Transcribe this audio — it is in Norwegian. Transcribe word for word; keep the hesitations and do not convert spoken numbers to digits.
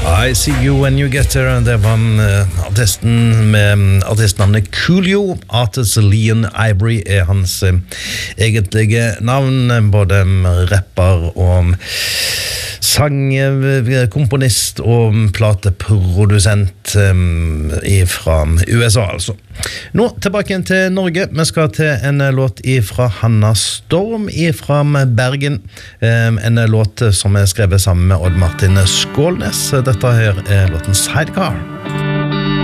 I see you when you get there. Det var uh, artisten med artistnavnet Coolio. Artist Leon Ivory er hans uh, egentlige navn. Både rapper og sangkomponist og plateprodusent um, fra U S A altså. Nå tilbake til Norge. Vi skal til en låt fra Hanna Storm fra Bergen. Um, en låt som er skrevet sammen med Odd Martin Skålnes. Dette her er låten Sidecar.